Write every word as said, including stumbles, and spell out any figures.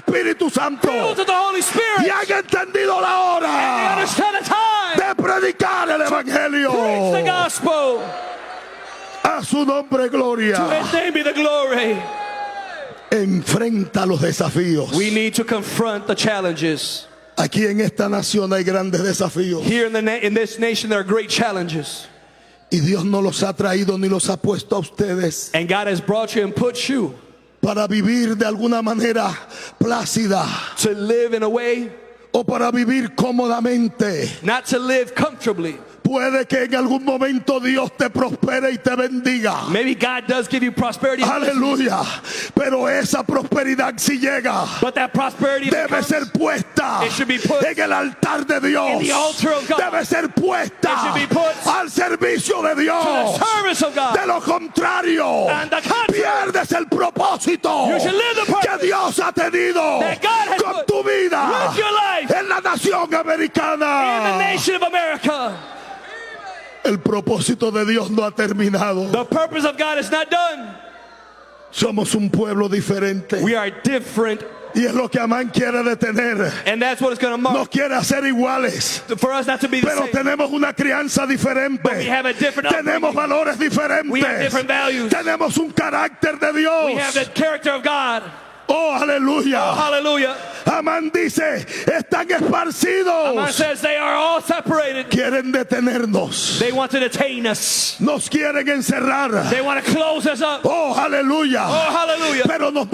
Espíritu Santo filled with the Holy Spirit, y han entendido la hora and they understand the time de predicar el to preach the Evangelio. gospel. A su nombre, To gloria. His name be the glory. Enfrenta los desafíos. We need to confront the challenges. Aquí en esta nación hay grandes desafíos. Here in, the na- in this nation, there are great challenges. Y Dios no los ha traído ni los ha puesto a ustedes And God has brought you and put you para vivir de alguna manera plácida to live in a way, o para vivir cómodamente. not to live comfortably. Puede que en algún momento Dios te prospere y te bendiga. Maybe God does give you prosperity, Aleluya. Pero esa prosperidad si llega, but that prosperity that debe comes, ser puesta it should be put en el altar de Dios. in the altar of God. Debe ser puesta It should be put al servicio de to the Dios. service of God. De lo contrario, And the contrary, pierdes el propósito you should live the que purpose Dios ha tenido that God has con put tu vida with your life en la nación in the americana. nation of America. El propósito de Dios no ha terminado. The purpose of God is not done. Somos un pueblo diferente. We are different, Y es lo que Amán quiere detener. and that's what it's going to mark. Nos quiere hacer iguales. For us not to be the Pero same. tenemos una crianza diferente. But we have a different Tenemos upbringing. valores diferentes. We have different values. Tenemos un carácter de Dios. We have the character of God. Oh, aleluya. Oh, hallelujah. Amán dice, están esparcidos. Amán says they are all separated. Quieren detenernos. They want to detain us. Nos quieren encerrar. They want to close us up. Oh, aleluya. Oh, hallelujah. Pero nos